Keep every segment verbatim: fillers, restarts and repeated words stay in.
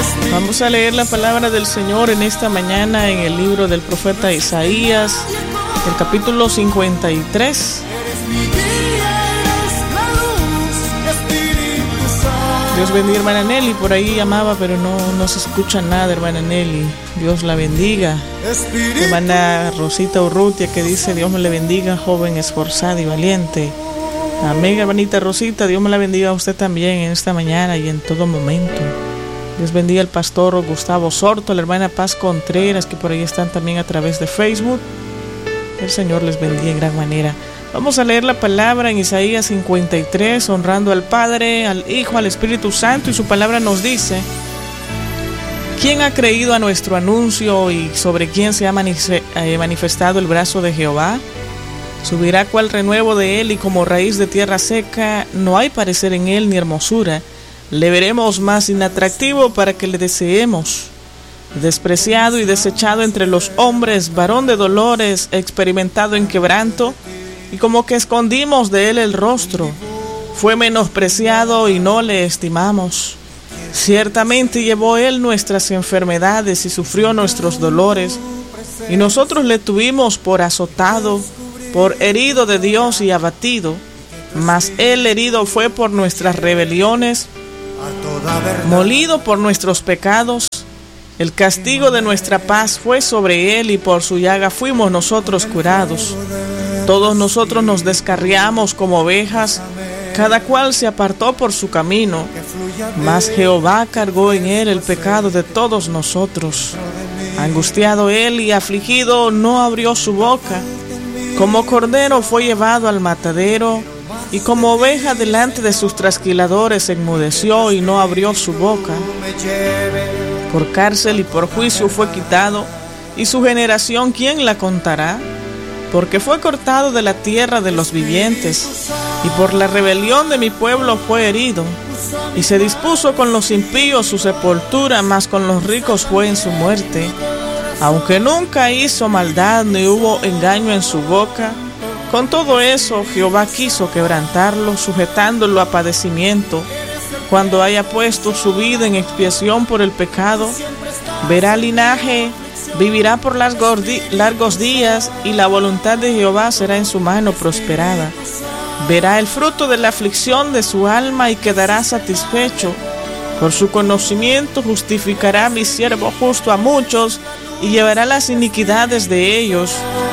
Vamos a leer la palabra del Señor en esta mañana en el libro del profeta Isaías, el capítulo cincuenta y tres. Dios bendiga, hermana Nelly. Por ahí llamaba, pero no, no se escucha nada, hermana Nelly. Dios la bendiga. Hermana Rosita Urrutia, que dice: Dios me le bendiga, joven esforzada y valiente. Amén, hermanita Rosita. Dios me la bendiga a usted también en esta mañana y en todo momento. Dios bendiga al pastor Gustavo Sorto, la hermana Paz Contreras, que por ahí están también a través de Facebook. El Señor les bendiga en gran manera. Vamos a leer la palabra en Isaías cincuenta y tres, honrando al Padre, al Hijo, al Espíritu Santo, y su palabra nos dice: ¿quién ha creído a nuestro anuncio y sobre quién se ha manifestado el brazo de Jehová? Subirá cual renuevo de él y como raíz de tierra seca, no hay parecer en él ni hermosura. Le veremos más inatractivo para que le deseemos. Despreciado y desechado entre los hombres, varón de dolores, experimentado en quebranto, y como que escondimos de él el rostro. Fue menospreciado y no le estimamos. Ciertamente llevó él nuestras enfermedades y sufrió nuestros dolores, y nosotros le tuvimos por azotado, por herido de Dios y abatido. Mas él herido fue por nuestras rebeliones, molido por nuestros pecados. El castigo de nuestra paz fue sobre él, y por su llaga fuimos nosotros curados. Todos nosotros nos descarriamos como ovejas, cada cual se apartó por su camino, mas Jehová cargó en él el pecado de todos nosotros. Angustiado él y afligido, no abrió su boca. Como cordero fue llevado al matadero, y como oveja delante de sus trasquiladores enmudeció y no abrió su boca. Por cárcel y por juicio fue quitado, y su generación ¿quién la contará? Porque fue cortado de la tierra de los vivientes, y por la rebelión de mi pueblo fue herido. Y se dispuso con los impíos su sepultura, mas con los ricos fue en su muerte. Aunque nunca hizo maldad ni hubo engaño en su boca, con todo eso Jehová quiso quebrantarlo, sujetándolo a padecimiento. Cuando haya puesto su vida en expiación por el pecado, verá linaje, vivirá por largos días, y la voluntad de Jehová será en su mano prosperada. Verá el fruto de la aflicción de su alma y quedará satisfecho. Por su conocimiento justificará mi siervo justo a muchos, y llevará las iniquidades de ellos.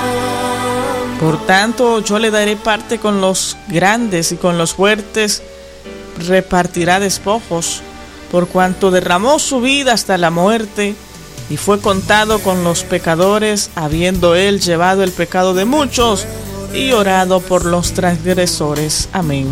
Por tanto, yo le daré parte con los grandes, y con los fuertes repartirá despojos, por cuanto derramó su vida hasta la muerte, y fue contado con los pecadores, habiendo él llevado el pecado de muchos y orado por los transgresores. Amén.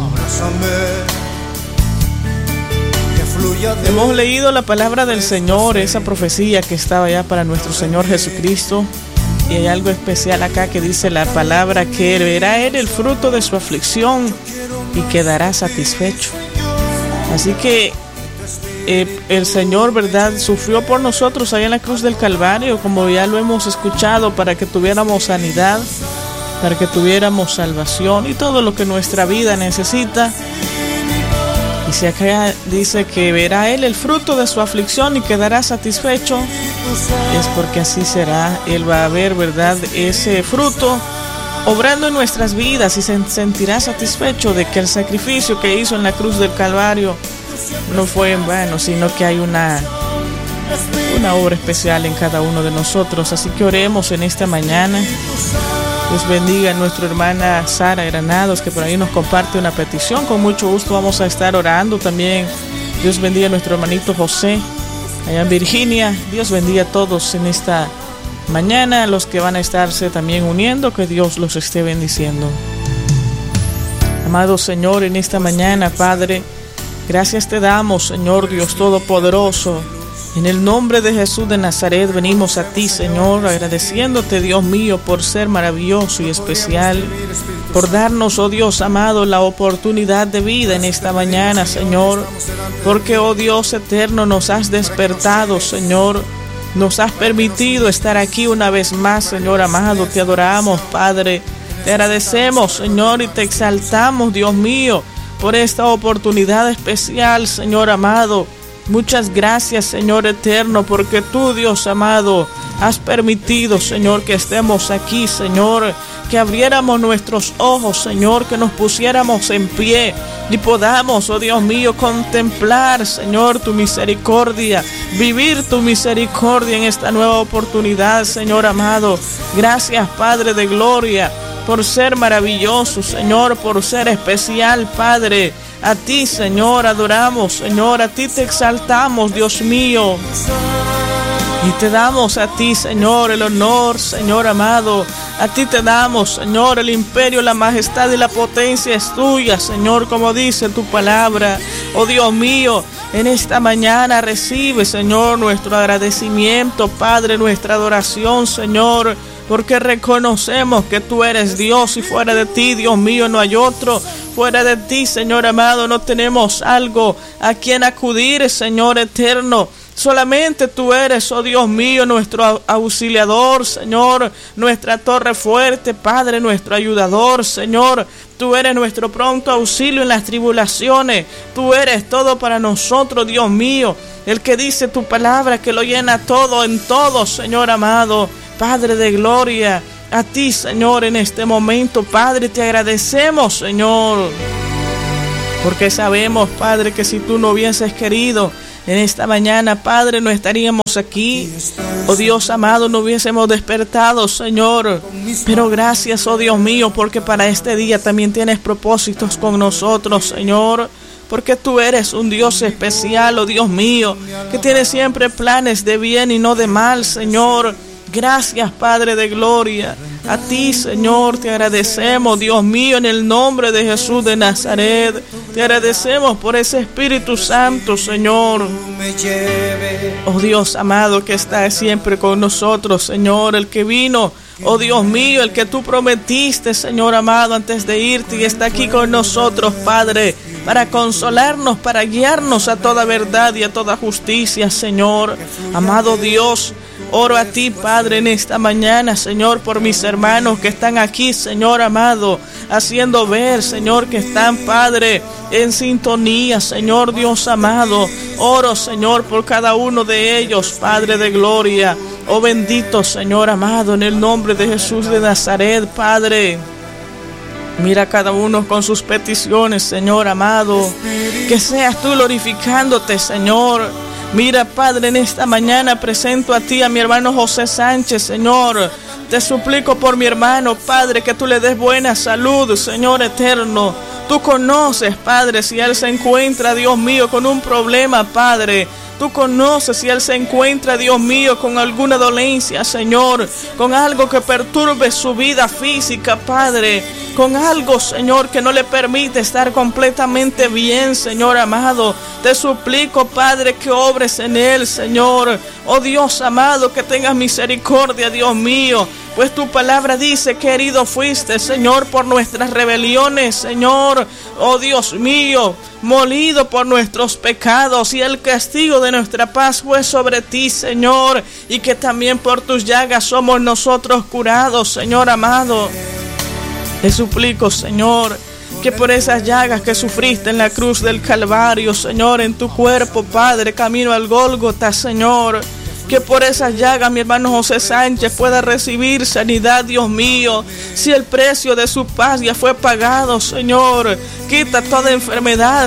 Hemos leído la palabra del Señor, esa profecía que estaba ya para nuestro Señor Jesucristo, y hay algo especial acá que dice la palabra que verá él el fruto de su aflicción y quedará satisfecho. Así que eh, el Señor, ¿verdad?, sufrió por nosotros allá en la cruz del Calvario, como ya lo hemos escuchado, para que tuviéramos sanidad, para que tuviéramos salvación y todo lo que nuestra vida necesita. Y si acá dice que verá él el fruto de su aflicción y quedará satisfecho, es porque así será. Él va a ver, ¿verdad?, ese fruto obrando en nuestras vidas, y se sentirá satisfecho de que el sacrificio que hizo en la cruz del Calvario no fue en vano, sino que hay una, una obra especial en cada uno de nosotros. Así que oremos en esta mañana. Dios bendiga a nuestra hermana Sara Granados, que por ahí nos comparte una petición. Con mucho gusto vamos a estar orando también. Dios bendiga a nuestro hermanito José allá en Virginia. Dios bendiga a todos en esta mañana, los que van a estarse también uniendo, que Dios los esté bendiciendo. Amado Señor, en esta mañana, Padre, gracias te damos, Señor Dios Todopoderoso. En el nombre de Jesús de Nazaret venimos a ti, Señor, agradeciéndote, Dios mío, por ser maravilloso y especial, por darnos, oh Dios amado, la oportunidad de vida en esta mañana, Señor, porque, oh Dios eterno, nos has despertado, Señor, nos has permitido estar aquí una vez más, Señor amado. Te adoramos, Padre, te agradecemos, Señor, y te exaltamos, Dios mío, por esta oportunidad especial, Señor amado, Muchas gracias, Señor eterno, porque tú, Dios amado, has permitido, Señor, que estemos aquí, Señor, que abriéramos nuestros ojos, Señor, que nos pusiéramos en pie y podamos, oh Dios mío, contemplar, Señor, tu misericordia, vivir tu misericordia en esta nueva oportunidad, Señor amado. Gracias, Padre de gloria, por ser maravilloso, Señor, por ser especial, Padre. A ti, Señor, adoramos, Señor, a ti te exaltamos, Dios mío. Y te damos a ti, Señor, el honor, Señor amado. A ti te damos, Señor, el imperio, la majestad y la potencia es tuya, Señor, como dice tu palabra. Oh Dios mío, en esta mañana recibe, Señor, nuestro agradecimiento, Padre, nuestra adoración, Señor, porque reconocemos que tú eres Dios y fuera de ti, Dios mío, no hay otro. Fuera de ti, Señor amado, no tenemos algo a quien acudir, Señor eterno. Solamente tú eres, oh Dios mío, nuestro auxiliador, Señor, nuestra torre fuerte, Padre, nuestro ayudador, Señor. Tú eres nuestro pronto auxilio en las tribulaciones. Tú eres todo para nosotros, Dios mío. El que dice tu palabra, que lo llena todo en todo, Señor amado. Padre de gloria, a ti, Señor, en este momento, Padre, te agradecemos, Señor. Porque sabemos, Padre, que si tú no hubieses querido, en esta mañana, Padre, no estaríamos aquí. Oh Dios amado, no hubiésemos despertado, Señor. Pero gracias, oh Dios mío, porque para este día también tienes propósitos con nosotros, Señor. Porque tú eres un Dios especial, oh Dios mío, que tiene siempre planes de bien y no de mal, Señor. Gracias, Padre de gloria. A ti, Señor, te agradecemos, Dios mío, en el nombre de Jesús de Nazaret. Te agradecemos por ese Espíritu Santo, Señor. Oh Dios amado, que está siempre con nosotros, Señor, el que vino. Oh Dios mío, el que tú prometiste, Señor amado, antes de irte, y está aquí con nosotros, Padre, para consolarnos, para guiarnos a toda verdad y a toda justicia, Señor. Amado Dios, oro a ti, Padre, en esta mañana, Señor, por mis hermanos que están aquí, Señor amado, haciendo ver, Señor, que están, Padre, en sintonía, Señor Dios amado. Oro, Señor, por cada uno de ellos, Padre de gloria. Oh bendito, Señor amado, en el nombre de Jesús de Nazaret, Padre. Mira a cada uno con sus peticiones, Señor amado. Que seas tú glorificándote, Señor. Mira, Padre, en esta mañana presento a ti a mi hermano José Sánchez, Señor. Te suplico por mi hermano, Padre, que tú le des buena salud, Señor eterno. Tú conoces, Padre, si él se encuentra, Dios mío, con un problema, Padre. Tú conoces si él se encuentra, Dios mío, con alguna dolencia, Señor, con algo que perturbe su vida física, Padre, con algo, Señor, que no le permite estar completamente bien, Señor amado. Te suplico, Padre, que obres en él, Señor. Oh Dios amado, que tengas misericordia, Dios mío, pues tu palabra dice que herido fuiste, Señor, por nuestras rebeliones, Señor. Oh Dios mío, molido por nuestros pecados, y el castigo de nuestra paz fue sobre ti, Señor, y que también por tus llagas somos nosotros curados, Señor amado. Te suplico, Señor, que por esas llagas que sufriste en la cruz del Calvario, Señor, en tu cuerpo, Padre, camino al Gólgota, Señor, que por esas llagas mi hermano José Sánchez pueda recibir sanidad, Dios mío. Si el precio de su paz ya fue pagado, Señor, quita toda enfermedad,